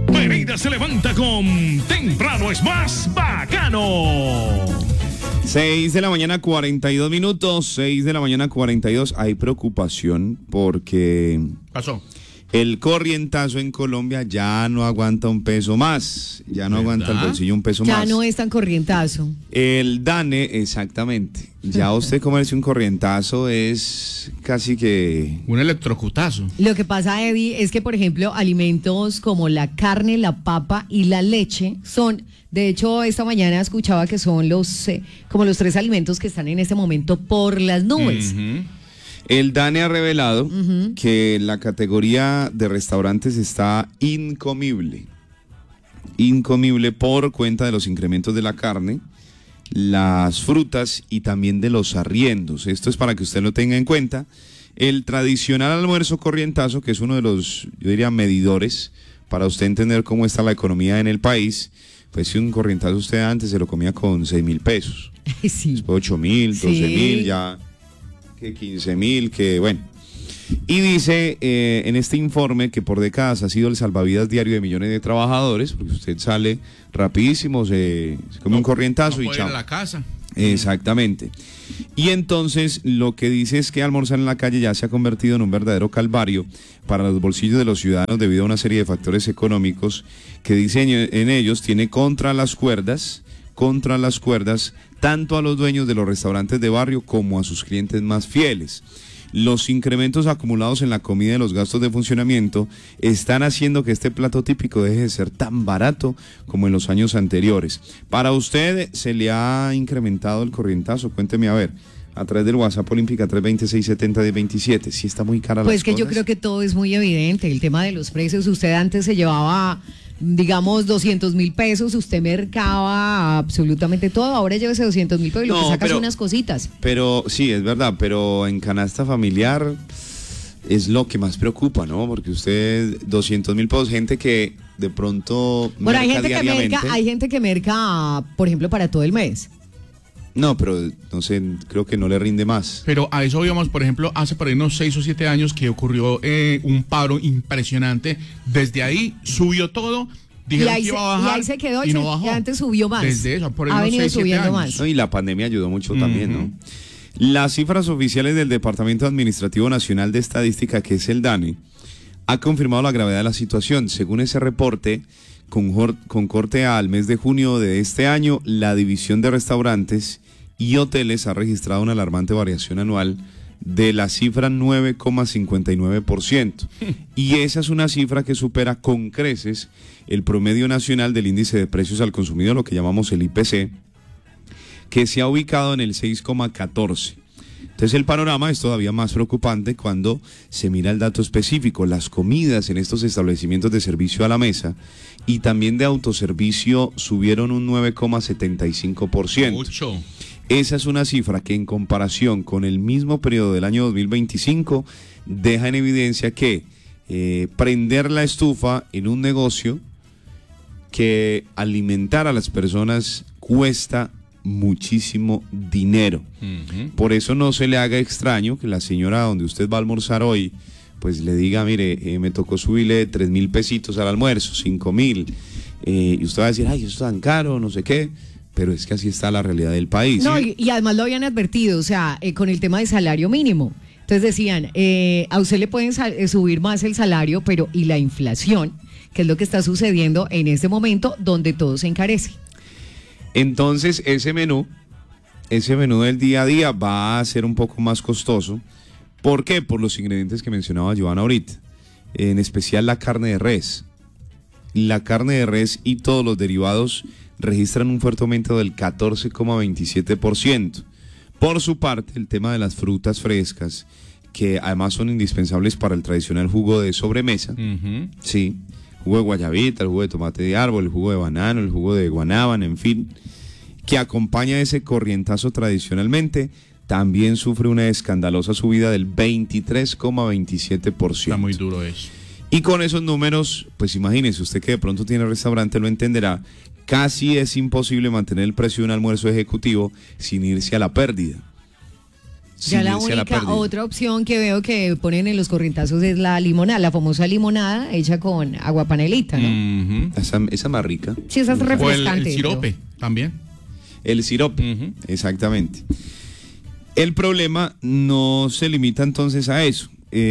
Pereira se levanta con Temprano es más bacano. 6 de la mañana, 42 minutos. 6 de la mañana, 42. Hay preocupación porque Pasó. el corrientazo en Colombia ya no aguanta un peso más. Ya no aguanta el bolsillo un peso Ya más. no es tan corrientazo. El DANE, exactamente. Ya usted comerse un corrientazo es casi que... Un electrocutazo. Lo que pasa, Eddie, es que, por ejemplo, alimentos como la carne, la papa y la leche son, de hecho, esta mañana escuchaba que son como los 3 alimentos que están en este momento por las nubes. El DANE ha revelado que la categoría de restaurantes está incomible. Incomible por cuenta de los incrementos de la carne, las frutas y también de los arriendos. Esto es para que usted lo tenga en cuenta. El tradicional almuerzo corrientazo, que es uno de los, yo diría, medidores para usted entender cómo está la economía en el país, pues si un corrientazo usted antes se lo comía con 6.000 pesos. Sí. Después 8.000, 12.000, Sí. ya que 15.000, que bueno. Y dice en este informe que por décadas ha sido el salvavidas diario de millones de trabajadores, porque usted sale rapidísimo, se come un corrientazo y puede ir chao. a la casa. Exactamente. Y entonces lo que dice es que almorzar en la calle ya se ha convertido en un verdadero calvario para los bolsillos de los ciudadanos debido a una serie de factores económicos que dicen en ellos tiene contra las cuerdas, tanto a los dueños de los restaurantes de barrio como a sus clientes más fieles. Los incrementos acumulados en la comida y los gastos de funcionamiento están haciendo que este plato típico deje de ser tan barato como en los años anteriores. ¿Para usted se le ha incrementado el corrientazo? Cuénteme a ver, a través del WhatsApp Olímpica 326-70-1027. Sí está muy cara Pues las que cosas. yo creo que todo es muy evidente. El tema de los precios, usted antes se llevaba, digamos, 200.000 pesos, usted mercaba absolutamente todo, ahora llévese 200.000 pesos y lo que sacas son unas cositas. Pero sí, es verdad, pero en canasta familiar es lo que más preocupa, ¿no? Porque usted, 200.000 pesos, gente que de pronto Bueno, hay merca gente diariamente. que merca, por ejemplo, para todo el mes. No, pero no sé, creo que no le rinde más. Pero a eso íbamos, por ejemplo, hace por ahí unos 6 o 7 años que ocurrió un paro impresionante. Desde ahí subió todo. Dijeron que iba a bajar y ahí se quedó, y no bajó. y antes subió más. Desde eso, por ahí ha unos venido 6, 7 subiendo años. más. No, y la pandemia ayudó mucho también, ¿no? Las cifras oficiales del Departamento Administrativo Nacional de Estadística, que es el DANE, ha confirmado la gravedad de la situación. Según ese reporte, con corte al mes de junio de este año, la división de restaurantes y hoteles ha registrado una alarmante variación anual de la cifra 9,59%. Y esa es una cifra que supera con creces el promedio nacional del índice de precios al consumidor, lo que llamamos el IPC, que se ha ubicado en el 6,14. Entonces el panorama es todavía más preocupante cuando se mira el dato específico. Las comidas en estos establecimientos de servicio a la mesa y también de autoservicio subieron un 9,75%. Mucho. Esa es una cifra que en comparación con el mismo periodo del año 2025 deja en evidencia que prender la estufa en un negocio, que alimentar a las personas cuesta muchísimo dinero. Por eso no se le haga extraño que la señora donde usted va a almorzar hoy pues le diga, mire, me tocó subirle 3.000 pesitos al almuerzo, 5.000, y usted va a decir, ay, eso es tan caro, no sé qué. Pero es que así está la realidad del país. No, y además lo habían advertido, o sea, con el tema de salario mínimo. Entonces decían, a usted le pueden subir más el salario, pero ¿y la inflación? Que es lo que está sucediendo en este momento donde todo se encarece. Entonces ese menú del día a día va a ser un poco más costoso. ¿Por qué? Por los ingredientes que mencionaba Joana ahorita, en especial la carne de res. La carne de res y todos los derivados registran un fuerte aumento del 14,27%. Por su parte, el tema de las frutas frescas, que además son indispensables para el tradicional jugo de sobremesa, sí, jugo de guayabita, el jugo de tomate de árbol, el jugo de banano, el jugo de guanábana, en fin, que acompaña ese corrientazo tradicionalmente, también sufre una escandalosa subida del 23,27%. Está muy duro eso. Y con esos números, pues imagínese, usted que de pronto tiene restaurante lo entenderá, casi es imposible mantener el precio de un almuerzo ejecutivo sin irse a la pérdida. Ya la se la única perdió. otra opción que veo que ponen en los corrientazos es la limonada, la famosa limonada hecha con agua panelita, ¿no? Ujú. Esa más rica. Sí, esa es O el refrescante. sirope también. El sirope, Ujú. exactamente. El problema no se limita entonces a eso,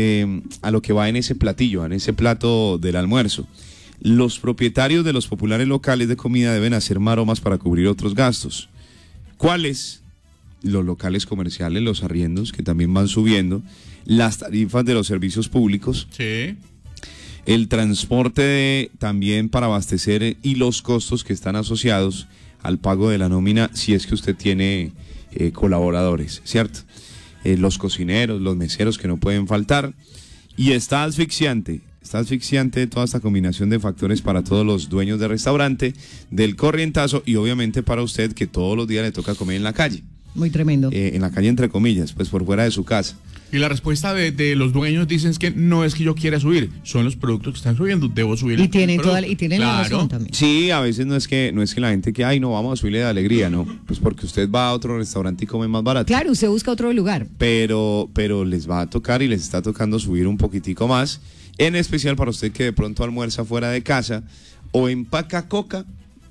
a lo que va en ese platillo, en ese plato del almuerzo. Los propietarios de los populares locales de comida deben hacer maromas para cubrir otros gastos. ¿Cuáles? Los locales comerciales, los arriendos, que también van subiendo, las tarifas de los servicios públicos, Sí. el transporte también para abastecer y los costos que están asociados al pago de la nómina si es que usted tiene colaboradores, ¿cierto? Los cocineros, los meseros que no pueden faltar. Y está asfixiante toda esta combinación de factores para todos los dueños de restaurante, del corrientazo y obviamente para usted que todos los días le toca comer en la calle. Muy tremendo. En la calle entre comillas, pues por fuera de su casa. Y la respuesta de los dueños dicen es que no es que yo quiera subir, son los productos que están subiendo, debo subir. Y tienen el producto. la Claro. razón también. Sí, a veces no es que la gente que, ay, no, vamos a subirle de alegría, no. Pues porque usted va a otro restaurante y come más barato. Claro, usted busca otro lugar. Pero les va a tocar y les está tocando subir un poquitico más, en especial para usted que de pronto almuerza fuera de casa o empaca coca,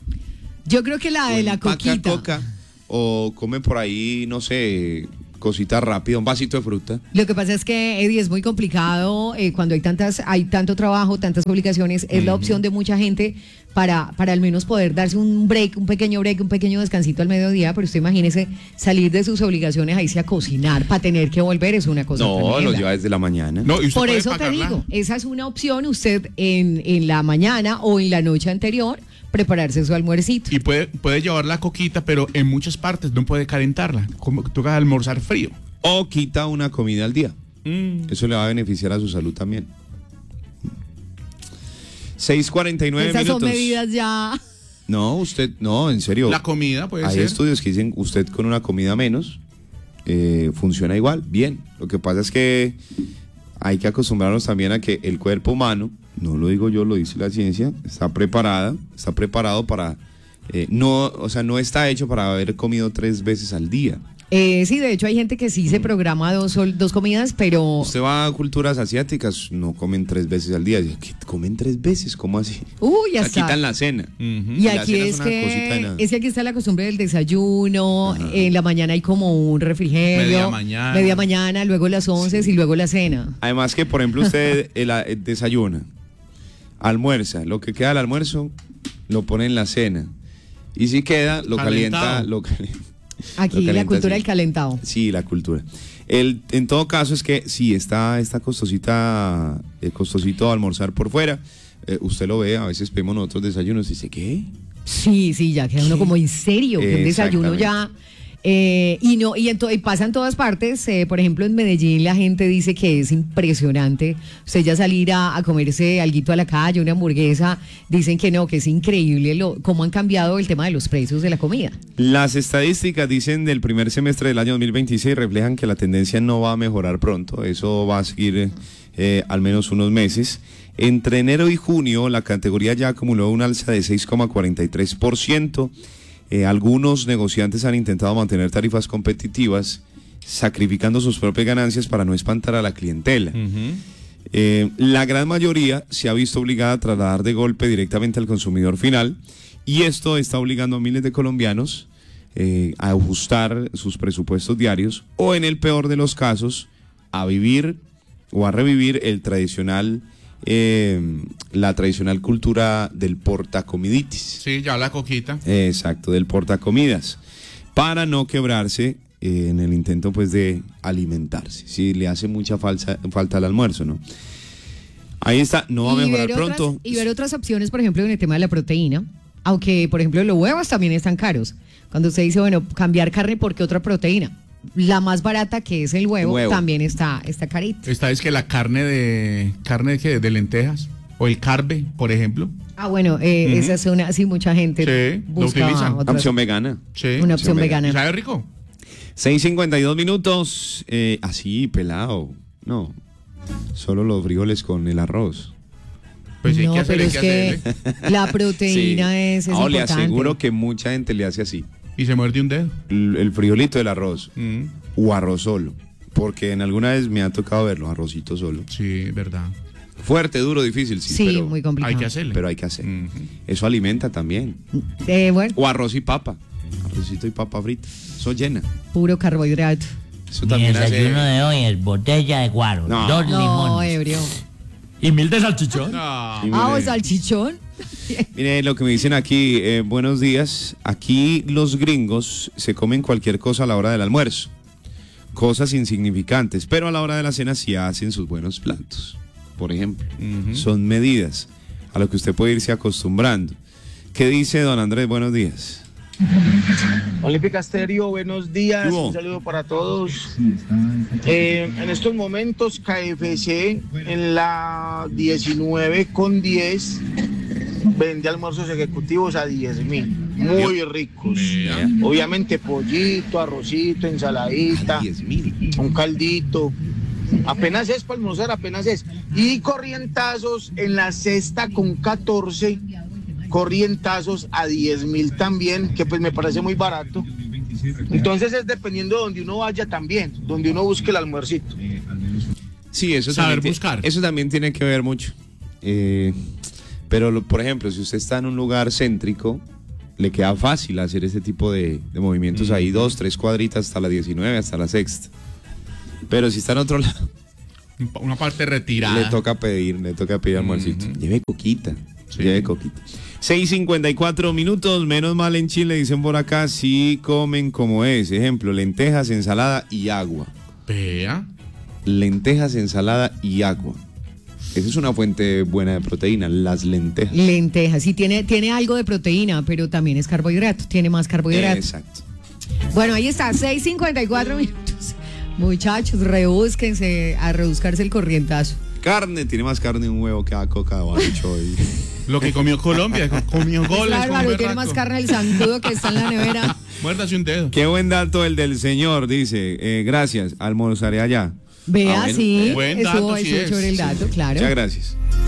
Yo creo que la de la empaca coquita. coca o come por ahí, no sé, cosita rápida, un vasito de fruta. Lo que pasa es que, Eddie, es muy complicado cuando hay tanto trabajo, tantas obligaciones. Es la opción de mucha gente para al menos poder darse un break, un pequeño descansito al mediodía. Pero usted imagínese salir de sus obligaciones a irse a cocinar para tener que volver, es una cosa No, tremenda. lo lleva desde la mañana. No, y usted Por puede eso te pagarla. digo, esa es una opción. Usted en la mañana o en la noche anterior prepararse su almuercito. Y puede llevar la coquita, pero en muchas partes no puede calentarla. Como toca almorzar frío. O quita una comida al día. Eso le va a beneficiar a su salud también. 6:49 Esas minutos. son medidas ya. No, en serio. La comida puede Hay ser. estudios que dicen usted con una comida menos funciona igual, bien. Lo que pasa es que hay que acostumbrarnos también a que el cuerpo humano, no lo digo yo, lo dice la ciencia, está preparado para no está hecho para haber comido 3 veces al día. Sí, de hecho hay gente que sí se programa dos comidas, pero Usted va a culturas asiáticas, no comen 3 veces al día. ¿Qué comen 3 veces? ¿Cómo así? ya O sea, está. quitan la cena. Ujú. Y La aquí cena es una cosita de nada. que aquí está la costumbre del desayuno, en la mañana hay como un refrigerio, Media mañana. luego las 11 y luego la cena. Además que, por ejemplo, usted desayuna, almuerza, lo que queda del almuerzo lo pone en la cena. Y si queda, lo calienta. Aquí Lo la calienta, cultura sí. del calentado. Sí, la cultura. En todo caso es que sí, está costosito almorzar por fuera. Usted lo ve, a veces pedimos nosotros desayunos y dice, ¿qué? Sí, ya queda uno como en serio, que un desayuno ya. Y pasa en todas partes. Por ejemplo, en Medellín la gente dice que es impresionante. Usted ya salir a comerse alguito a la calle, una hamburguesa, dicen que no, que es increíble cómo han cambiado el tema de los precios de la comida. Las estadísticas dicen del primer semestre del año 2026 reflejan que la tendencia no va a mejorar pronto. Eso va a seguir al menos unos meses. Entre enero y junio la categoría ya acumuló un alza de 6,43%. Algunos negociantes han intentado mantener tarifas competitivas, sacrificando sus propias ganancias para no espantar a la clientela. La gran mayoría se ha visto obligada a trasladar de golpe directamente al consumidor final, y esto está obligando a miles de colombianos a ajustar sus presupuestos diarios o, en el peor de los casos, a vivir o a revivir la tradicional cultura del portacomiditis. Sí, ya la coquita. Exacto, del portacomidas, para no quebrarse en el intento pues de alimentarse. Si le hace mucha falta el almuerzo, ¿no? Ahí está, no va a mejorar pronto. Y ver otras opciones, por ejemplo, en el tema de la proteína. Aunque, por ejemplo, los huevos también están caros. Cuando usted dice, bueno, cambiar carne, ¿por qué otra proteína? La más barata, que es el huevo. También está carita. Esta es que la carne de lentejas o el carbe, por ejemplo. Bueno, esa es una, sí, mucha gente Sí, lo busca utilizan. otras- Opción vegana. Sí. una opción opción vegana. ¿Y sabe rico? 6:52 minutos. Así, pelado. No, solo los frijoles con el arroz. Pues No, pero es que la proteína Sí. es No, le importante. aseguro que mucha gente le hace así. Y se muerde un dedo. El frijolito del arroz. Mm. O arroz solo. Porque en alguna vez me ha tocado verlo, arrocito solo. Sí, verdad. Fuerte, duro, difícil, sí. Sí, pero muy complicado. Hay que hacerle. Pero hay que hacer. Ujú. Eso alimenta también. Bueno, O arroz y papa. Arrocito y papa frita. Eso llena. puro carbohidrato. Eso Mi también desayuno hace. de hoy es botella de guaro, No. 2 No, limones ebrio. y 1000 de salchichón. No. Y Ah, o mire, salchichón. mire lo que me dicen aquí. Buenos días. Aquí los gringos se comen cualquier cosa a la hora del almuerzo. Cosas insignificantes. Pero a la hora de la cena sí hacen sus buenos platos. Por ejemplo. Son medidas a lo que usted puede irse acostumbrando. ¿Qué dice don Andrés? Buenos días. Olímpica Stereo, buenos días, ¿Qué hubo? un saludo para todos. En estos momentos KFC en la 19,10 vende almuerzos ejecutivos a 10.000, muy ricos. Obviamente pollito, arrocito, ensaladita, 10.000. un caldito. Apenas es para almorzar, apenas es. Y corrientazos en la cesta con 14, corrientazos a 10.000 también, que pues me parece muy barato. Entonces es dependiendo de donde uno vaya también, donde uno busque el almuercito. Sí, eso Saber también, buscar. eso también tiene que ver mucho. Pero, por ejemplo, si usted está en un lugar céntrico, le queda fácil hacer ese tipo de movimientos ahí, 2, 3 cuadritas hasta la 19, hasta la sexta. Pero si está en otro lado, Una parte retirada. le toca pedir almuercito. Lleve coquita, Sí. lleve coquita. 6:54 minutos, menos mal en Chile, dicen por acá, sí comen como es. Ejemplo, lentejas, ensalada y agua. Vea. Lentejas, ensalada y agua. Esa es una fuente buena de proteína, las lentejas. Lentejas. Sí, tiene algo de proteína, pero también es carbohidrato. Tiene más carbohidrato. Exacto. Bueno, ahí está, 6:54 minutos. Muchachos, rebúsquense a rebuscarse el corrientazo. Carne, tiene más carne un huevo que a coca de dicho hoy. Lo que comió Colombia, comió goles. Claro, con tiene berraco. más carne el zancudo que está en la nevera. Muérdase un dedo. Qué buen dato el del señor, dice. Gracias, almorzaré allá. Vea, bueno, sí, buen dato, eso sí es es. sobre el dato, claro. Muchas gracias.